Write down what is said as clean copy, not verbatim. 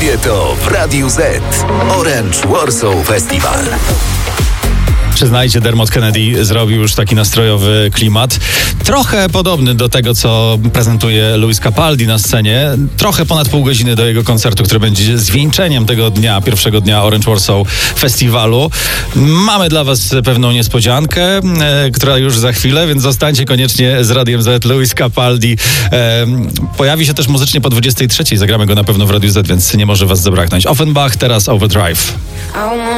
dzieje to w Radiu Z. Orange Warsaw Festival. Przyznajcie, Dermot Kennedy zrobił już taki nastrojowy klimat. Trochę podobny do tego, co prezentuje Lewis Capaldi na scenie. Trochę ponad pół godziny do jego koncertu, który będzie zwieńczeniem tego dnia, pierwszego dnia Orange Warsaw Festiwalu. Mamy dla was pewną niespodziankę, która już za chwilę, więc zostańcie koniecznie z Radiem Z. Lewis Capaldi pojawi się też muzycznie po 23:00. Zagramy go na pewno w Radiu Z, więc nie może was zabraknąć. Offenbach, teraz Overdrive.